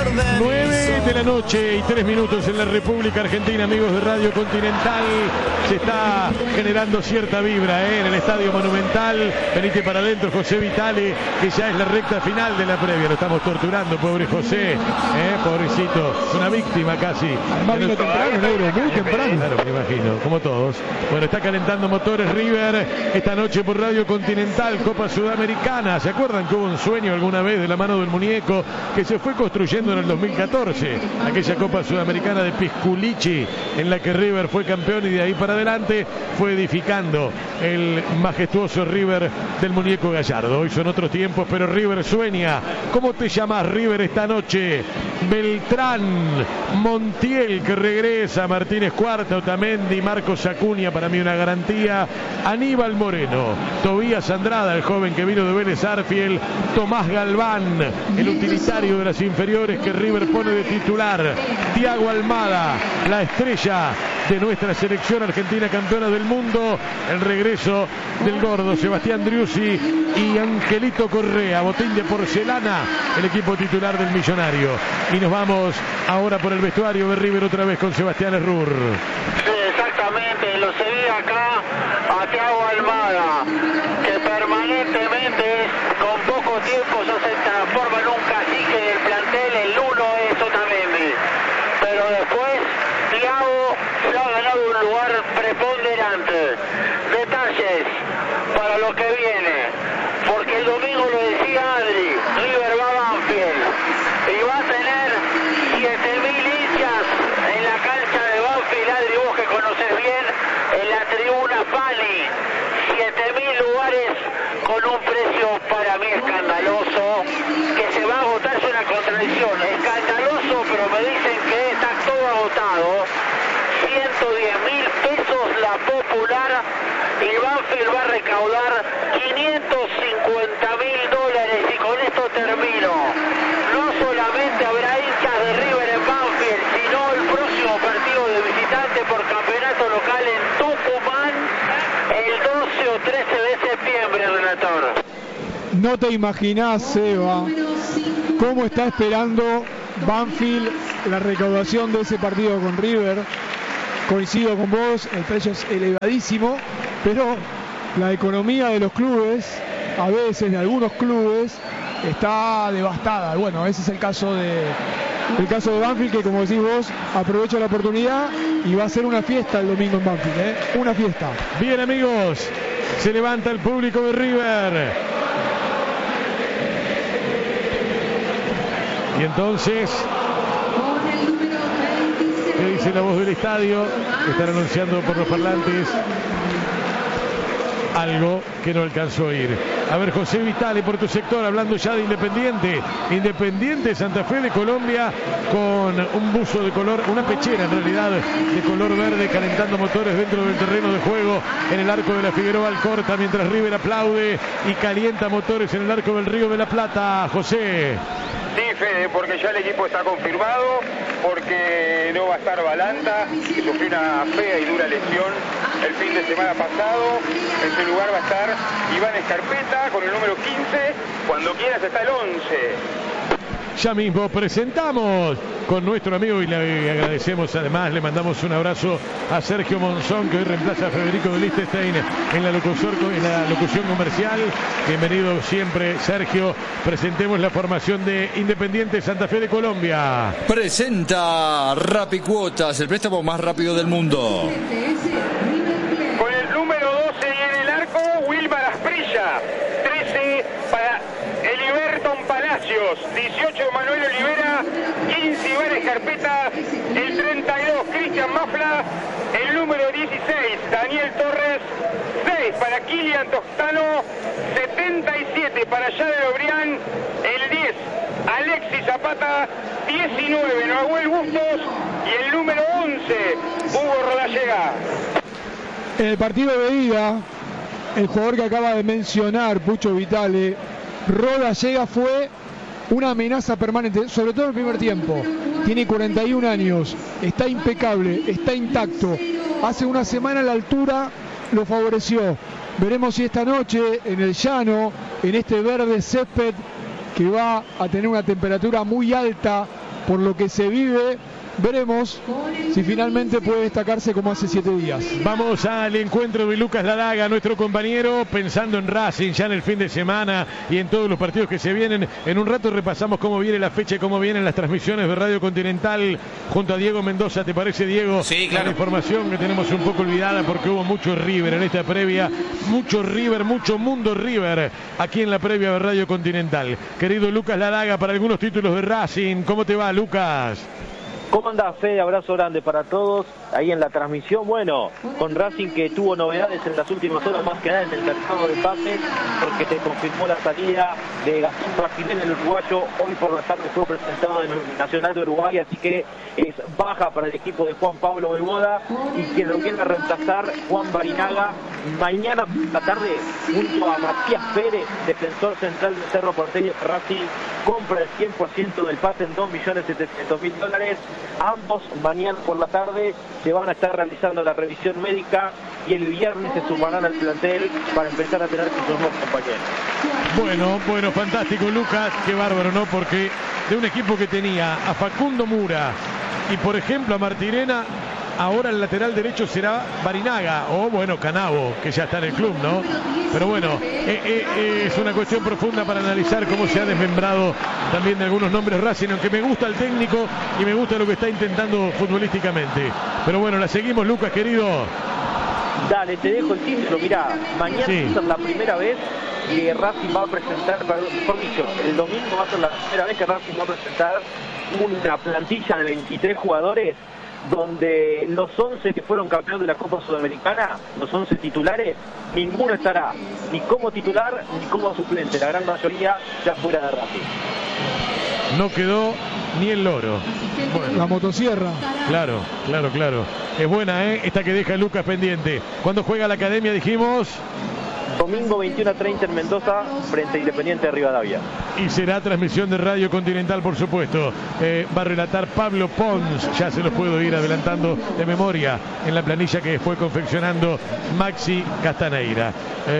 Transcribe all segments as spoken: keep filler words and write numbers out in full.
nueve de la noche y tres minutos en la República Argentina, amigos de Radio Continental. Se está generando cierta vibra ¿eh? en el Estadio Monumental. Venite para adentro, José Vitale, que ya es la recta final de la previa. Lo estamos torturando, pobre José, ¿eh? Pobrecito, es una víctima casi. Además vino temprano, negro, muy temprano. Claro, me imagino, como todos. Bueno, está calentando motores River esta noche por Radio Continental, Copa Sudamericana. ¿Se acuerdan que hubo un sueño alguna vez de la mano del muñeco que se fue construyendo en el dos mil catorce? Aquella Copa Sudamericana de Pisculichi en la que River fue campeón y de ahí para adelante fue edificando el majestuoso River del muñeco Gallardo. Hoy son otros tiempos, pero River sueña. ¿Cómo te llamas, River, esta noche? Beltrán, Montiel, que regresa, Martínez Cuarta, Otamendi, Marcos Acuña, para mí una garantía, Aníbal Moreno, Tobías Andrada, el joven que vino de Vélez Arfiel, Tomás Galván, el utilitario de las inferiores que River pone de titular, Thiago Almada, la estrella de nuestra selección argentina campeona del mundo, el regreso del gordo Sebastián Driussi y Angelito Correa, botín de porcelana, el equipo titular del Millonario. Y nos vamos ahora por el vestuario de River otra vez con Sebastián Errur. Sí, exactamente, lo seguí acá a Thiago Almada, que permanentemente, con poco tiempo, ya se transforma en un cacique del plantel. El uno es Otamendi, pero después Thiago se ha ganado un lugar preponderante. Detalles para lo que viene, porque el domingo lo decía Adri, River va a Banfield y va a tener siete mil hinchas en la cancha de Banfield. Adri, vos que conoces bien, en la tribuna Pani, siete mil lugares con un precio para mí escandaloso, que se va a agotar. Es una contradicción, escandaloso, pero me dicen que está todo agotado. ciento diez mil pesos la popular, y Banfield va a recaudar quinientos cincuenta mil dólares. Y con esto termino. No solamente habrá hinchas de River en Banfield, sino el próximo partido de visitante por campeonato local en Tucumán el doce o trece de septiembre, relator. No te imaginás, Seba, cómo está esperando Banfield la recaudación de ese partido con River. Coincido con vos, el precio es elevadísimo, pero la economía de los clubes, a veces de algunos clubes, está devastada. Bueno, ese es el caso de el caso de Banfield, que como decís vos, aprovecha la oportunidad y va a ser una fiesta el domingo en Banfield, ¿eh? Una fiesta. Bien, amigos, se levanta el público de River. Y entonces, ¿qué dice la voz del estadio? Están anunciando por los parlantes algo que no alcanzó a oír. A ver, José Vitale, por tu sector, hablando ya de Independiente. Independiente Santa Fe de Colombia, con un buzo de color, una pechera en realidad, de color verde, calentando motores dentro del terreno de juego en el arco de la Figueroa Alcorta, mientras River aplaude y calienta motores en el arco del Río de la Plata. José. Sí, Fede, porque ya el equipo está confirmado, porque no va a estar Balanta, que sufrió una fea y dura lesión el fin de semana pasado. En su lugar va a estar Iván Escarpeta con el número quince. Cuando quieras está el once. Ya mismo presentamos con nuestro amigo y le agradecemos, además le mandamos un abrazo a Sergio Monzón, que hoy reemplaza a Federico de Liechtenstein en la locución, en la locución comercial. Bienvenido siempre, Sergio. Presentemos la formación de Independiente Santa Fe de Colombia. Presenta Rapicuotas, el préstamo más rápido del mundo. Con el número doce y en el arco, Wilmar Asprilla. trece para Eliberton Palacios, dieciocho Manuel Olivera, quince Iván Escarpeta, el treinta y dos Cristian Mafla, el número dieciséis Daniel Torres, seis para Kilian Tostano, setenta y siete para Yadel Obrián, el diez Alexis Zapata, diecinueve Nahuel Bustos y el número once Hugo Rodallega. En el partido de ida, el jugador que acaba de mencionar, Pucho Vitale, Rodallega, fue una amenaza permanente, sobre todo en el primer tiempo. Tiene cuarenta y un años, está impecable, está intacto. Hace una semana la altura lo favoreció. Veremos si esta noche en el llano, en este verde césped que va a tener una temperatura muy alta por lo que se vive, veremos si finalmente puede destacarse como hace siete días. Vamos al encuentro de Lucas Ladaga, nuestro compañero, pensando en Racing ya en el fin de semana y en todos los partidos que se vienen. En un rato repasamos cómo viene la fecha y cómo vienen las transmisiones de Radio Continental junto a Diego Mendoza. ¿Te parece, Diego? Sí, claro. La información que tenemos un poco olvidada porque hubo mucho River en esta previa, mucho River, mucho mundo River aquí en la previa de Radio Continental. Querido Lucas Ladaga, para algunos títulos de Racing, ¿cómo te va, Lucas? ¿Cómo andás, Fede? Abrazo grande para todos. Ahí en la transmisión, bueno, con Racing que tuvo novedades en las últimas horas, más que nada en el mercado de pases, porque se confirmó la salida de Gastón Martínez, el uruguayo. Hoy por la tarde fue presentado en el Nacional de Uruguay, así que es baja para el equipo de Juan Pablo Bengoda, y quien lo viene a reemplazar, Juan Barinaga, mañana por la tarde, junto a Matías Pérez, defensor central del Cerro Porteño. Racing compra el cien por ciento del pase en dos millones setecientos mil dólares. Ambos mañana por la tarde se van a estar realizando la revisión médica y el viernes se sumarán al plantel para empezar a tener sus nuevos compañeros. Bueno, bueno, fantástico, Lucas, qué bárbaro, ¿no? Porque de un equipo que tenía a Facundo Mura y, por ejemplo, a Martirena, ahora el lateral derecho será Barinaga o, bueno, Canavo, que ya está en el club, ¿no? Pero bueno, eh, eh, es una cuestión profunda para analizar cómo se ha desmembrado también de algunos nombres Racing, aunque me gusta el técnico y me gusta lo que está intentando futbolísticamente. Pero bueno, la seguimos, Lucas, querido. Dale, te dejo el título. Mirá, mañana Sí. va a ser la primera vez que Racing va a presentar, mejor dicho, el domingo va a ser la primera vez que Racing va a presentar una plantilla de veintitrés jugadores, donde los once que fueron campeones de la Copa Sudamericana, los once titulares, ninguno estará ni como titular ni como suplente, la gran mayoría ya fuera de Racing. No quedó ni el loro. Bueno, La motosierra. claro, claro, claro. Es buena, ¿eh? Esta que deja Lucas pendiente. ¿Cuándo juega la Academia, dijimos? Domingo veintiuno a treinta en Mendoza, frente a Independiente de Rivadavia. Y será transmisión de Radio Continental, por supuesto. Eh, va a relatar Pablo Pons, ya se los puedo ir adelantando de memoria en la planilla que fue confeccionando Maxi Castaneira.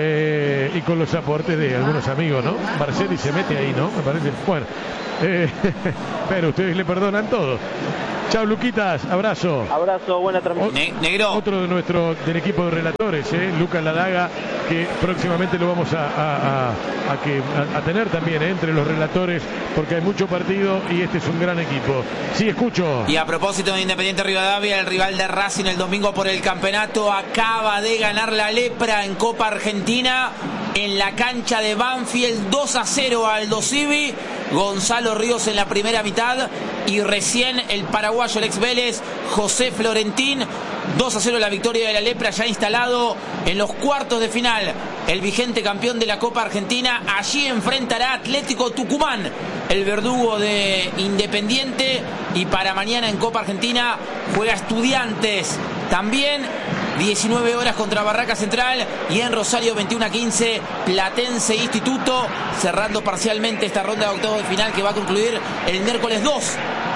Eh, y con los aportes de algunos amigos, ¿no? Marceli se mete ahí, ¿no? Me parece. Bueno, eh, pero ustedes le perdonan todo. Chao, Luquitas, abrazo. Abrazo, buena transmisión. Ne negro. Otro de nuestro del equipo de relatores, ¿eh? Lucas Ladaga, que próximamente lo vamos a, a, a, a, que, a, a tener también, ¿eh? Entre los relatores, porque hay mucho partido y este es un gran equipo. Sí, escucho. Y a propósito de Independiente Rivadavia, el rival de Racing el domingo por el campeonato acaba de ganar la Lepra en Copa Argentina en la cancha de Banfield, dos a cero a Aldo Civi. Gonzalo Ríos en la primera mitad y recién el paraguayo, el ex Vélez, José Florentín. dos a cero la victoria de la Lepra, ya instalado en los cuartos de final. El vigente campeón de la Copa Argentina allí enfrentará a Atlético Tucumán, el verdugo de Independiente. Y para mañana en Copa Argentina juega Estudiantes también, diecinueve horas contra Barraca Central, y en Rosario veintiuno a quince Platense Instituto, cerrando parcialmente esta ronda de octavos de final que va a concluir el miércoles dos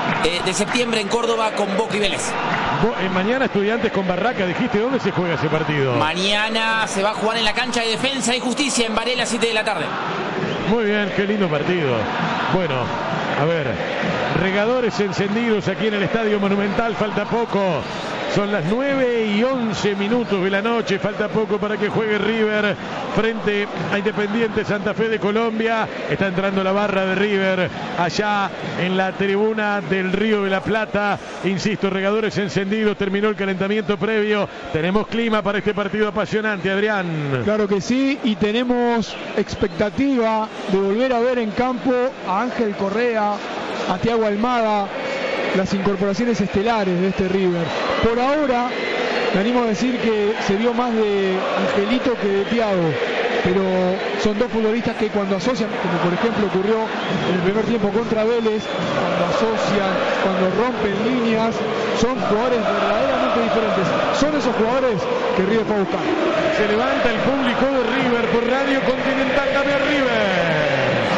de septiembre en Córdoba con Boca y Vélez. Eh, mañana Estudiantes con Barraca, dijiste, ¿dónde se juega ese partido? Mañana se va a jugar en la cancha de Defensa y Justicia en Varela, siete de la tarde. Muy bien, qué lindo partido. Bueno, a ver, regadores encendidos aquí en el Estadio Monumental, falta poco. Son las nueve y once minutos de la noche, falta poco para que juegue River frente a Independiente Santa Fe de Colombia. Está entrando la barra de River allá en la tribuna del Río de la Plata. Insisto, regadores encendidos, terminó el calentamiento previo. Tenemos clima para este partido apasionante, Adrián. Claro que sí, y tenemos expectativa de volver a ver en campo a Ángel Correa, a Thiago Almada, las incorporaciones estelares de este River. Por ahora, me animo a decir que se vio más de Angelito que de Thiago, pero son dos futbolistas que cuando asocian, como por ejemplo ocurrió en el primer tiempo contra Vélez, cuando asocian, cuando rompen líneas, son jugadores verdaderamente diferentes. Son esos jugadores que River fue a buscar. Se levanta el público de River por Radio Continental. Dame River.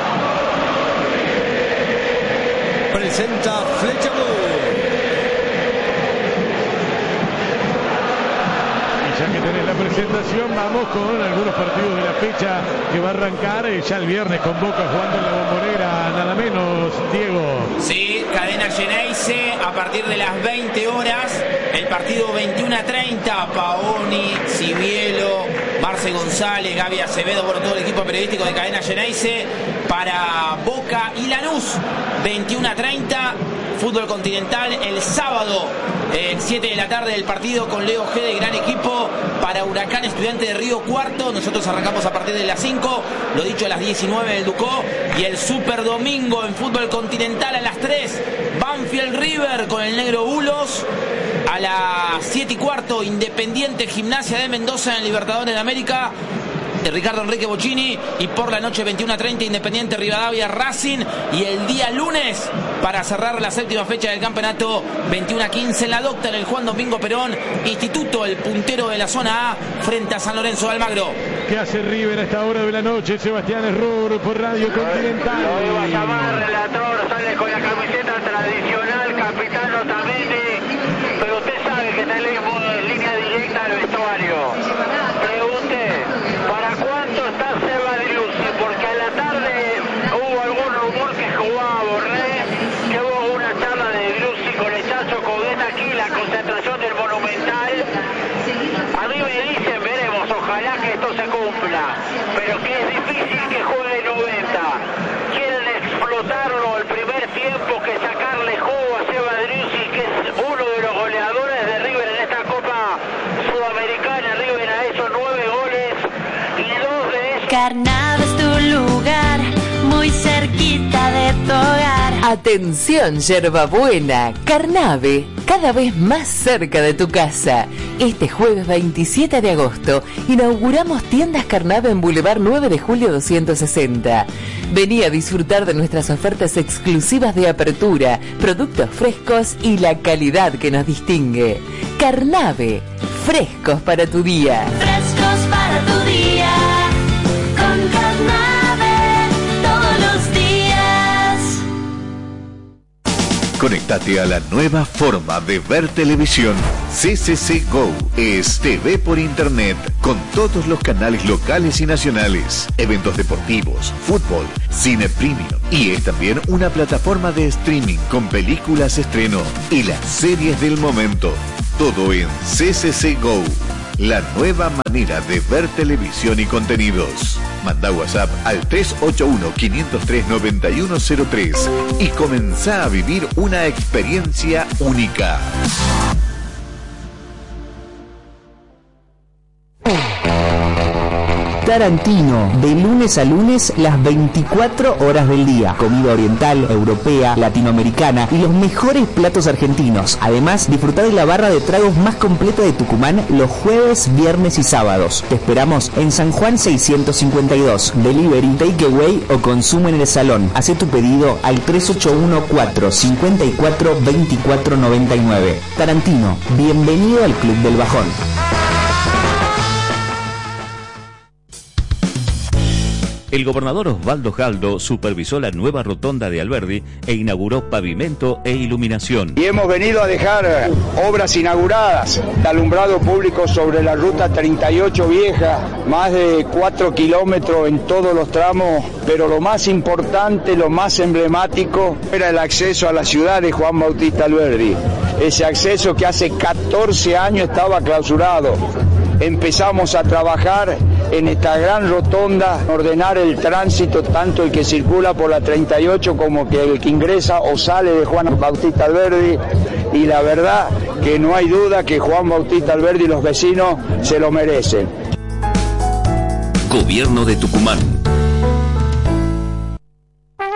Presenta Flecha Blue. Y ya que tenés la presentación, vamos con algunos partidos de la fecha que va a arrancar eh, ya el viernes con Boca jugando en la Bombonera, nada menos, Diego. Sí, Cadena Geneise a partir de las veinte horas. El partido veintiuno a treinta. Paoni, Cibielo, Marce González, Gaby Acevedo, por todo el equipo periodístico de Cadena Geneise para Boca y Lanús. veintiuno a treinta. Fútbol continental el sábado, eh, siete de la tarde, el partido con Leo G de Gran Equipo para Huracán Estudiante de Río Cuarto. Nosotros arrancamos a partir de las cinco, lo dicho, a las diecinueve el Ducó. Y el super domingo en fútbol continental a las tres, Banfield River con el negro Bulos. A las siete y cuarto, Independiente Gimnasia de Mendoza en Libertadores de América, de Ricardo Enrique Bocchini. Y por la noche veintiuno a treinta, Independiente Rivadavia Racing. Y el día lunes, para cerrar la séptima fecha del campeonato, veintiuno a quince en la Docta, en el Juan Domingo Perón, Instituto, el puntero de la zona A, frente a San Lorenzo de Almagro. ¿Qué hace River a esta hora de la noche? Sebastián Error por Radio Continental. Lo iba a llamar relator, sale con la camiseta tradicional, capitán Otamendi, pero usted sabe que tenemos en línea directa al vestuario. Pregunte, ¿para cuánto está Seba Driussi? Porque a la tarde hubo algún rumor que jugaba Borré, que hubo una charla de Driussi con el Chacho Coudet aquí, la concentración del Monumental. A mí me dicen, veremos, ojalá que esto se cumpla, pero que es difícil que juegue noventa. Quieren explotarlo el primer tiempo, que sacarle jugo a Seba Driussi, que es uno de los goleadores de River en esta Copa Sudamericana. River a esos nueve goles y dos de esos... Carnave es tu lugar, muy cerquita de tu hogar. Atención, yerbabuena, Carnave, cada vez más cerca de tu casa. Este jueves veintisiete de agosto inauguramos tiendas Carnave en Boulevard nueve de julio doscientos sesenta. Vení a disfrutar de nuestras ofertas exclusivas de apertura, productos frescos y la calidad que nos distingue. Carnave, frescos para tu día. Frescos para tu día, con Carnave todos los días. Conéctate a la nueva forma de ver televisión. C C C Go es T V por internet con todos los canales locales y nacionales, eventos deportivos, fútbol, cine premium, y es también una plataforma de streaming con películas estreno y las series del momento. Todo en C C C Go, la nueva manera de ver televisión y contenidos. Manda WhatsApp al tres ocho uno, cinco cero tres, nueve uno cero tres y comenzá a vivir una experiencia única. Tarantino, de lunes a lunes, las veinticuatro horas del día. Comida oriental, europea, latinoamericana y los mejores platos argentinos. Además, disfrutar de la barra de tragos más completa de Tucumán los jueves, viernes y sábados. Te esperamos en San Juan seiscientos cincuenta y dos. Delivery, takeaway o consumo en el salón. Hacé tu pedido al tres ocho uno, cuatro cinco cuatro, dos cuatro nueve nueve. Tarantino, bienvenido al Club del Bajón. El gobernador Osvaldo Jaldo supervisó la nueva rotonda de Alberdi e inauguró pavimento e iluminación. Y hemos venido a dejar obras inauguradas, alumbrado público sobre la ruta treinta y ocho vieja, más de cuatro kilómetros en todos los tramos, pero lo más importante, lo más emblemático, era el acceso a la ciudad de Juan Bautista Alberdi. Ese acceso que hace catorce años estaba clausurado. Empezamos a trabajar en esta gran rotonda, ordenar el tránsito, tanto el que circula por la treinta y ocho como que el que ingresa o sale de Juan Bautista Alberdi, y la verdad que no hay duda que Juan Bautista Alberdi y los vecinos se lo merecen. Gobierno de Tucumán.